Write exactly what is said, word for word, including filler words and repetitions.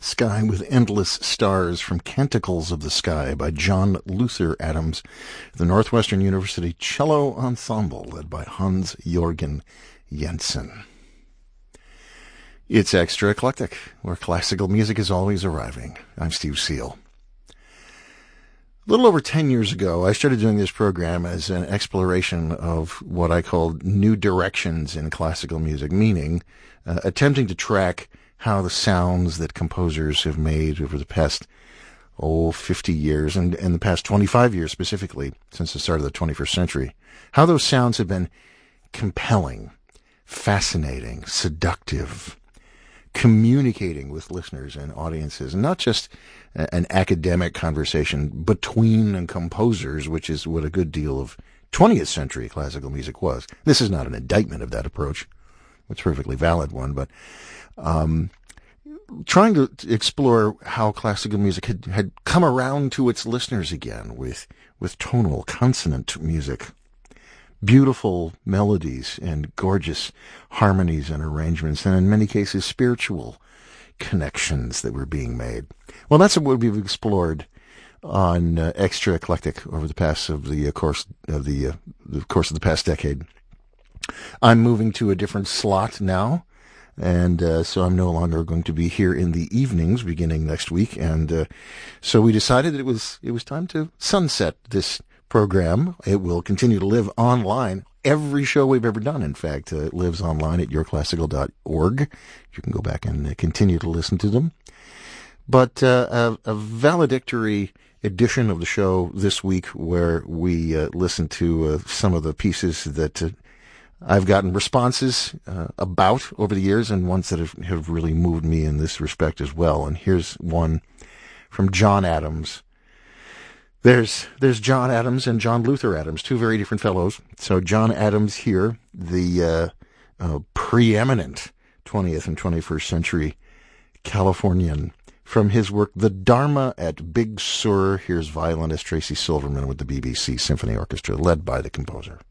Sky with Endless Stars from Canticles of the Sky by John Luther Adams, the Northwestern University Cello Ensemble, led by Hans-Jorgen Jensen. It's Extra Eclectic, where classical music is always arriving. I'm Steve Seal. A little over ten years ago, I started doing this program as an exploration of what I called new directions in classical music, meaning uh, attempting to track how the sounds that composers have made over the past, oh, fifty years, and, and the past twenty-five years specifically, since the start of the twenty-first century, how those sounds have been compelling, fascinating, seductive, communicating with listeners and audiences, and not just an academic conversation between composers, which is what a good deal of twentieth century classical music was. This is not an indictment of that approach. It's a perfectly valid one, but um, trying to explore how classical music had, had come around to its listeners again with, with tonal, consonant music, beautiful melodies and gorgeous harmonies and arrangements, and in many cases spiritual connections that were being made. Well, that's what we've explored on uh, Extra Eclectic over the past of the uh, course of the, uh, the course of the past decade. I'm moving to a different slot now, and uh, so I'm no longer going to be here in the evenings beginning next week, and uh, so we decided that it was it was time to sunset this program. It will continue to live online. Every show we've ever done, in fact, uh, lives online at your classical dot org. You can go back and uh, continue to listen to them. But uh, a, a valedictory edition of the show this week, where we uh, listen to uh, some of the pieces that uh, I've gotten responses uh, about over the years, and ones that have, have really moved me in this respect as well. And here's one from John Adams. There's there's John Adams and John Luther Adams, two very different fellows. So John Adams here, the uh, uh, preeminent twentieth and twenty-first century Californian, from his work The Dharma at Big Sur. Here's violinist Tracy Silverman with the B B C Symphony Orchestra, led by the composer.